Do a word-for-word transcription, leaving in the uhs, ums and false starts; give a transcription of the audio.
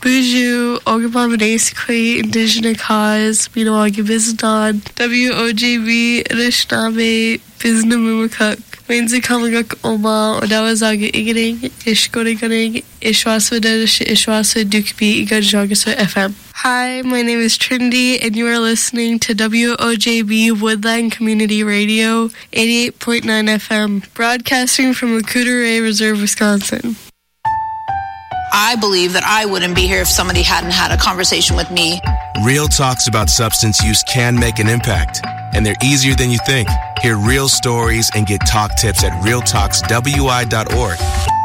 Buju, Ogabamanesque, Indigenous Cause, Minawagi Bizdon, W O J B, Anishinaabe, Biznamumakuk, Wenzi Kamaguk Oma, Odawazaga Iganing, Ishkoriganing, Ishwaswadish, Ishwaswa Dukbi, Igajagaswa F M. Hi, my name is Trinity, and you are listening to W O J B Woodland Community Radio, eighty-eight point nine F M, broadcasting from the Coudray Reserve, Wisconsin. I believe that I wouldn't be here if somebody hadn't had a conversation with me. Real talks about substance use can make an impact, and they're easier than you think. Hear real stories and get talk tips at real talks w i dot org.